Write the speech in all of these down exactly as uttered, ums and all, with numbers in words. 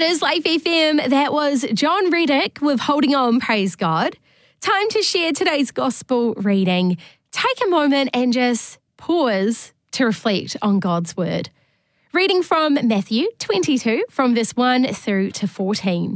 It is Life F M. That was John Reddick with Holding On, Praise God. Time to share today's gospel reading. Take a moment and just pause to reflect on God's word. Reading from Matthew twenty-two, from verse one through to fourteen.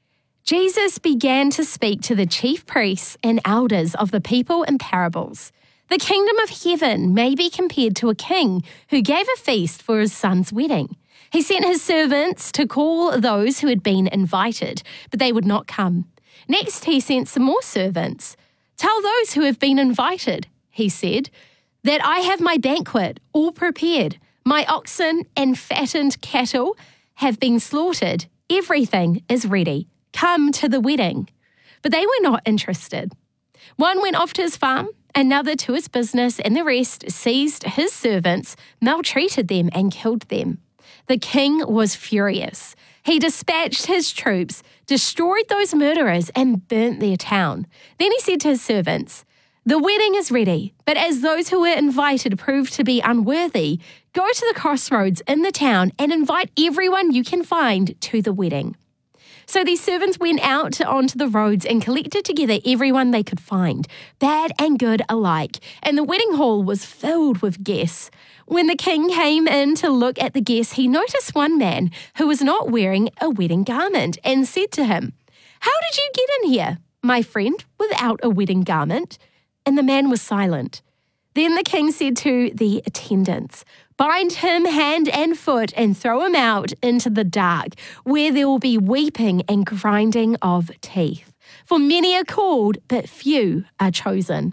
Jesus began to speak to the chief priests and elders of the people in parables. The kingdom of heaven may be compared to a king who gave a feast for his son's wedding. He sent his servants to call those who had been invited, but they would not come. Next, he sent some more servants. Tell those who have been invited, he said, that I have my banquet all prepared. My oxen and fattened cattle have been slaughtered. Everything is ready. Come to the wedding. But they were not interested. One went off to his farm, another to his business, and the rest seized his servants, maltreated them, and killed them. The king was furious. He dispatched his troops, destroyed those murderers, and burnt their town. Then he said to his servants, "The wedding is ready, but as those who were invited proved to be unworthy, go to the crossroads in the town and invite everyone you can find to the wedding." So these servants went out onto the roads and collected together everyone they could find, bad and good alike, and the wedding hall was filled with guests. When the king came in to look at the guests, he noticed one man who was not wearing a wedding garment and said to him, "How did you get in here, my friend, without a wedding garment?" And the man was silent. Then the king said to the attendants, "Bind him hand and foot and throw him out into the dark, where there will be weeping and grinding of teeth. For many are called, but few are chosen."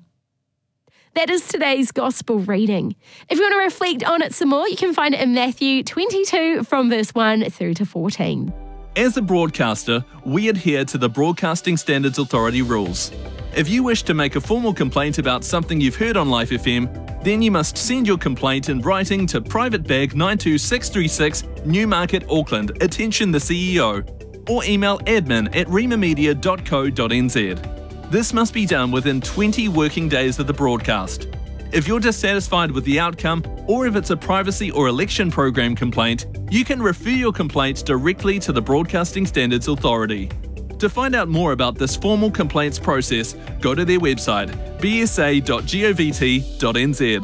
That is today's gospel reading. If you want to reflect on it some more, you can find it in Matthew twenty-two from verse one through to fourteen. As a broadcaster, we adhere to the Broadcasting Standards Authority rules. If you wish to make a formal complaint about something you've heard on Life F M, then you must send your complaint in writing to Private Bag nine two six three six, Newmarket, Auckland, attention the C E O, or email admin at remamedia dot co dot n z. This must be done within twenty working days of the broadcast. If you're dissatisfied with the outcome, or if it's a privacy or election program complaint, you can refer your complaint directly to the Broadcasting Standards Authority. To find out more about this formal complaints process, go to their website, b s a dot govt dot n z.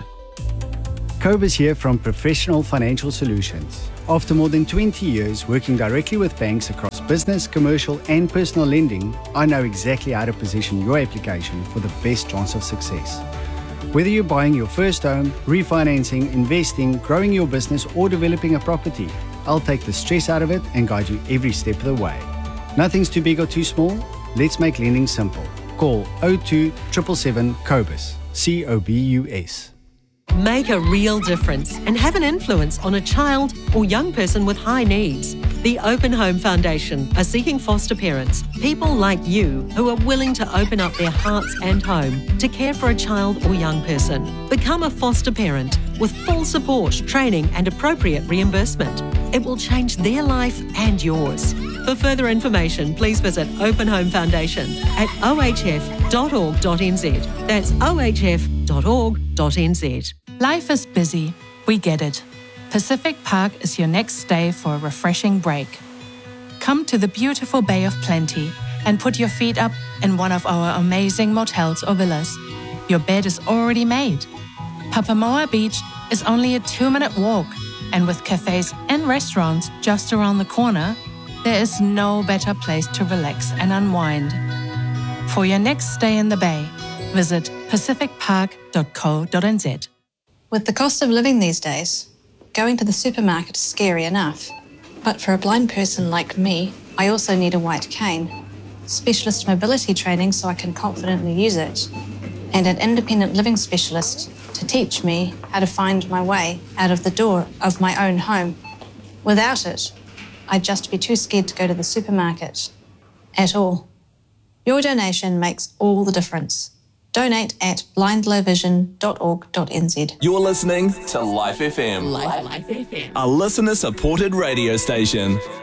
Cobus here from Professional Financial Solutions. After more than twenty years working directly with banks across business, commercial and personal lending, I know exactly how to position your application for the best chance of success. Whether you're buying your first home, refinancing, investing, growing your business or developing a property, I'll take the stress out of it and guide you every step of the way. Nothing's too big or too small. Let's make lending simple. Call zero two seven seven seven COBUS, C O B U S. Make a real difference and have an influence on a child or young person with high needs. The Open Home Foundation are seeking foster parents, people like you who are willing to open up their hearts and home to care for a child or young person. Become a foster parent with full support, training and appropriate reimbursement. It will change their life and yours. For further information, please visit Open Home Foundation at o h f dot org dot n z. That's o h f dot org dot n z. Life is busy. We get it. Pacific Park is your next stay for a refreshing break. Come to the beautiful Bay of Plenty and put your feet up in one of our amazing motels or villas. Your bed is already made. Papamoa Beach is only a two-minute walk, and with cafes and restaurants just around the corner, there is no better place to relax and unwind. For your next stay in the Bay, visit pacific park dot co dot n z. With the cost of living these days, going to the supermarket is scary enough. But for a blind person like me, I also need a white cane, specialist mobility training so I can confidently use it, and an independent living specialist to teach me how to find my way out of the door of my own home. Without it, I'd just be too scared to go to the supermarket at all. Your donation makes all the difference. Donate at blind low vision dot org dot n z. You're listening to Life F M, Life, Life F M. a listener-supported radio station.